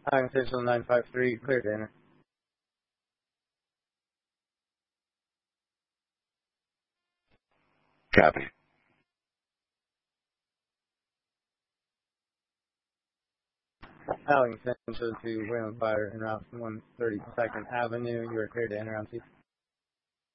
Hi, official 953, clear to enter. Copy. Alley Central to Wayland Fire en route from 132nd Avenue. You are clear to enter on seat.